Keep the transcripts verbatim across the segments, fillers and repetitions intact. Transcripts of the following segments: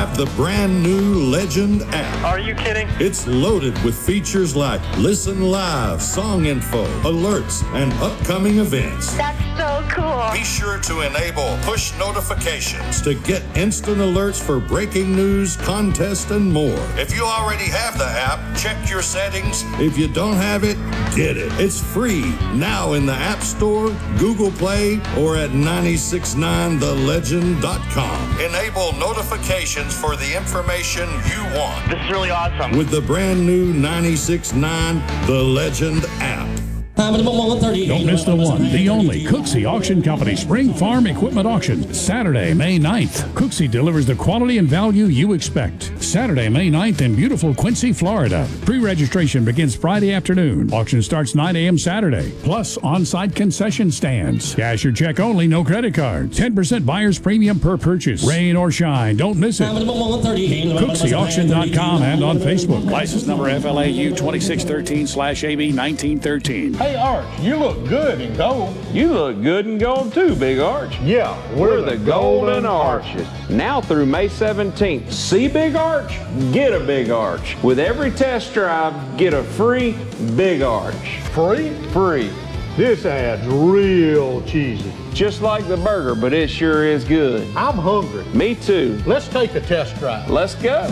have the brand new Legend app. Are you kidding? It's loaded with features like listen live, song info, alerts, and upcoming events. That's so cool. Be sure to enable push notifications to get instant alerts for breaking news, contests, and more. If you already have the app, check your settings. If you don't have it, get it. It's free now in the App Store, Google Play, or at nine six nine the legend dot com. Enable notifications for the information you want This is really awesome. with the brand new nine six nine The Legend app. Don't miss the one, the only Cooksey Auction Company Spring Farm Equipment Auction, Saturday, May ninth. Cooksey delivers the quality and value you expect. Saturday, May ninth in beautiful Quincy, Florida. Pre-registration begins Friday afternoon. Auction starts nine a.m. Saturday. Plus on-site concession stands. Cash or check only, no credit cards. ten percent buyer's premium per purchase. Rain or shine, don't miss it. Cooksey Auction dot com and on Facebook. License number F L A U twenty-six thirteen slash A B nineteen thirteen. Hey, Arch, you look good in gold. You look good in gold too, Big Arch. Yeah, We're the Golden Arches. Now through May seventeenth. See Big Arch? Get a Big Arch. With every test drive, get a free Big Arch. Free? Free. This ad's real cheesy. Just like the burger, but it sure is good. I'm hungry. Me too. Let's take a test drive. Let's go.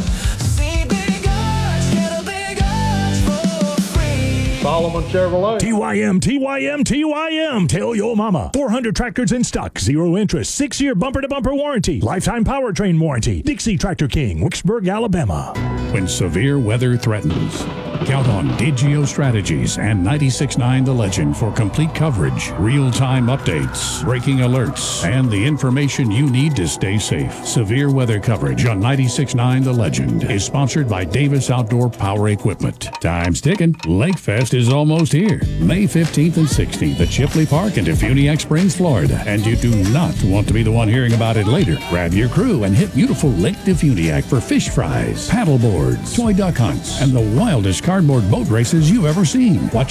Solomon Chevrolet. T Y M, T Y M, T Y M. Tell your mama. four hundred tractors in stock. Zero interest. Six-year bumper-to-bumper warranty. Lifetime powertrain warranty. Dixie Tractor King, Wicksburg, Alabama. When severe weather threatens, count on Digio Strategies and ninety-six point nine The Legend for complete coverage, real-time updates, breaking alerts, and the information you need to stay safe. Severe weather coverage on ninety-six point nine The Legend is sponsored by Davis Outdoor Power Equipment. Time's ticking. Lakefest is almost here. May fifteenth and sixteenth at Chipley Park in Defuniak Springs, Florida. And you do not want to be the one hearing about it later. Grab your crew and hit beautiful Lake Defuniak for fish fries, paddle boards, toy duck hunts, and the wildest cardboard boat races you've ever seen. Watch